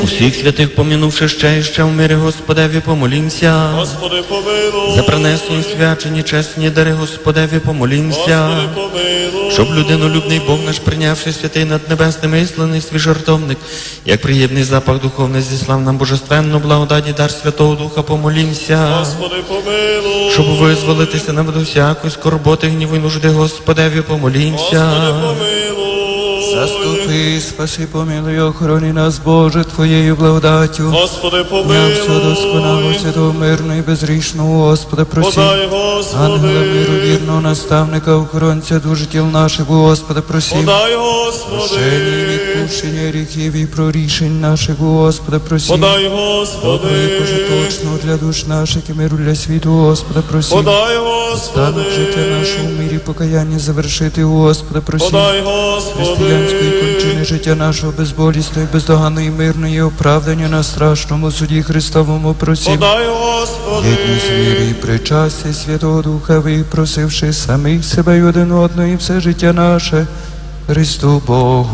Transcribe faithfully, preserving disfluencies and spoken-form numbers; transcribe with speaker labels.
Speaker 1: Усіх святих помінувши ще і ще в мирі, Господеві помолімся.
Speaker 2: Господи, помилуй.
Speaker 1: За принесені свячені чесні дари, Господеві помолімся.
Speaker 2: Господи, помилуй.
Speaker 1: Щоб людинолюбний Бог наш, прийнявши святий над небесними іслений свій жертовник, як приємний запах духовний, зіслав нам божественну благодаті дар Святого Духа, помолімся.
Speaker 2: Господи, помилуй.
Speaker 1: Щоб визволитися нам від всякої скорботи, гніву й нужди, Господеві помолімся.
Speaker 2: Господи, помилуй.
Speaker 3: Заступи, спаси, помилуй, охорони нас, Боже, Твоєю благодаттю.
Speaker 2: Господи,
Speaker 3: Дня
Speaker 2: помилуй.
Speaker 3: всього досконалого, святого, мирного і безрішного, Господа, просі.
Speaker 2: Подай, Господи.
Speaker 3: Ангела миру, вірного наставника, охоронця душ тіл наших, Господа, просі.
Speaker 2: Подай, Господи.
Speaker 3: Прощення і відпущення гріхів і прорішень наших, Господа, просі.
Speaker 2: Подай, Господи.
Speaker 3: Доброго і пожиточного для душ наших і миру для світу, Господа, просі.
Speaker 2: Подай, Господи.
Speaker 3: Станок життя нашого в мирі покаяння завершити, Господа, просі.
Speaker 2: Подай, Господи.
Speaker 3: Християнської кончини життя нашого безболісної, бездоганної, мирної оправдання на страшному суді Христовому просім.
Speaker 2: Подай, Господи.
Speaker 3: Єдність віри і причастя Святого Духа, випросивши самих себе й один одного і все життя наше Христу Богу.